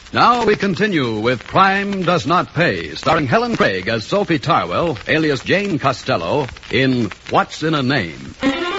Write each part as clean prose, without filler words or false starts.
Now we continue with Crime Does Not Pay, starring Helen Craig as Sophie Tarwell, alias Jane Costello, in What's in a Name.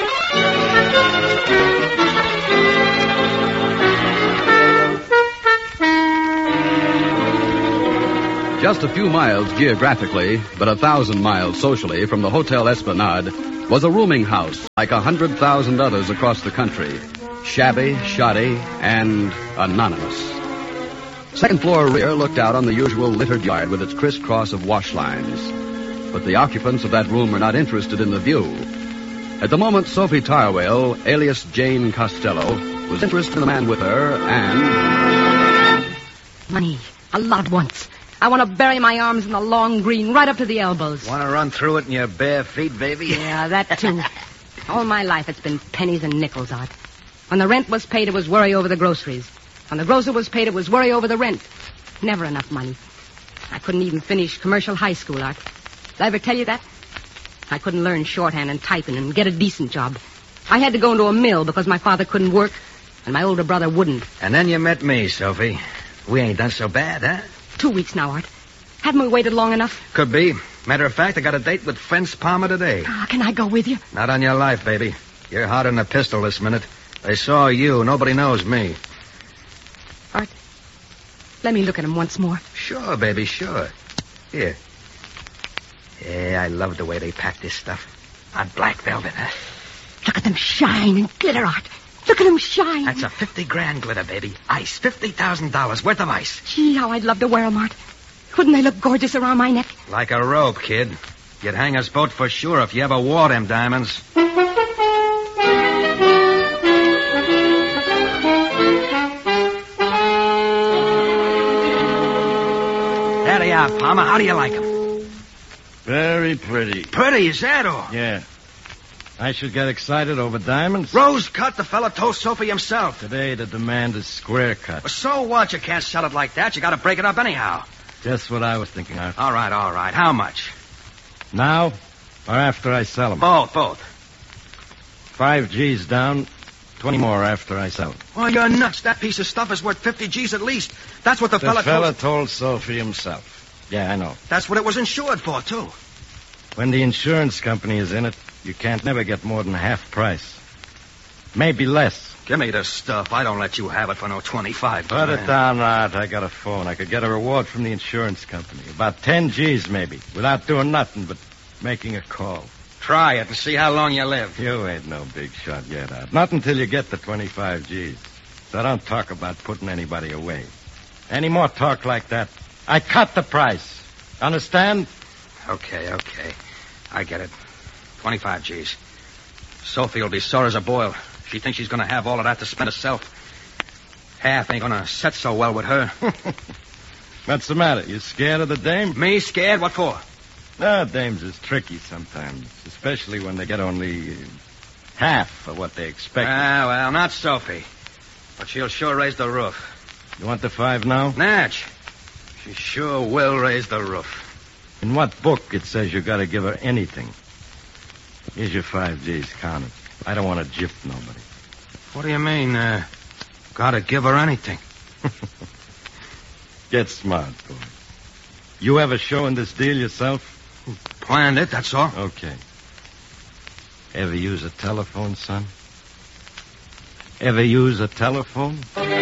Just a few miles geographically, but 1,000 miles socially from the Hotel Esplanade was a rooming house like 100,000 others across the country. Shabby, shoddy, and anonymous. Second floor rear looked out on the usual littered yard with its crisscross of wash lines. But the occupants of that room were not interested in the view. At the moment, Sophie Tarwell, alias Jane Costello, was interested in the man with her and... Money. A lot at once. I want to bury my arms in the long green right up to the elbows. Want to run through it in your bare feet, baby? Yeah, that too. All my life it's been pennies and nickels, Art. When the rent was paid, it was worry over the groceries. When the grocer was paid, it was worry over the rent. Never enough money. I couldn't even finish commercial high school, Art. Did I ever tell you that? I couldn't learn shorthand and typing and get a decent job. I had to go into a mill because my father couldn't work, and my older brother wouldn't. And then you met me, Sophie. We ain't done so bad, huh? 2 weeks now, Art. Haven't we waited long enough? Could be. Matter of fact, I got a date with Fence Palmer today. Can I go with you? Not on your life, baby. You're hotter than a pistol this minute. They saw you. Nobody knows me. Art, let me look at him once more. Sure, baby, sure. Here. Yeah, I love the way they pack this stuff. On black velvet, huh? Look at them shine and glitter, Art. Look at them shine. That's a 50 grand glitter, baby. Ice. $50,000 worth of ice. Gee, how I'd love to wear them, Art. Wouldn't they look gorgeous around my neck? Like a rope, kid. You'd hang us both for sure if you ever wore them diamonds. There they are, Palmer. How do you like them? Very pretty. Pretty, is that all? Yeah. I should get excited over diamonds. Rose cut, the fella told Sophie himself. Today the demand is square cut. Well, so what? You can't sell it like that. You got to break it up anyhow. Just what I was thinking, Art. All right. How much? Now or after I sell them? Both. 5 G's down, 20 more after I sell them. Well, you're nuts. That piece of stuff is worth 50 G's at least. That's what the fella told Sophie himself. Yeah, I know. That's what it was insured for, too. When the insurance company is in it, you can't never get more than half price. Maybe less. Give me the stuff. I don't let you have it for no 25. Put it down, Art. I got a phone. I could get a reward from the insurance company. About 10 G's, maybe, without doing nothing but making a call. Try it and see how long you live. You ain't no big shot yet, Art. Not until you get the 25 G's. So don't talk about putting anybody away. Any more talk like that, I cut the price. Understand? Okay. I get it. 25 G's. Sophie will be sore as a boil. She thinks she's going to have all of that to spend herself. Half ain't going to set so well with her. What's the matter? You scared of the dame? Me scared? What for? Dames is tricky sometimes, especially when they get only half of what they expect. Well, not Sophie. But she'll sure raise the roof. You want the 5 now? Natch. She sure will raise the roof. In what book it says you got to give her anything? Here's your 5 G's, count it. I don't want to gyp nobody. What do you mean, gotta give her anything? Get smart, boy. You ever showing this deal yourself? Planned it, that's all. Okay. Ever use a telephone, son? Ever use a telephone?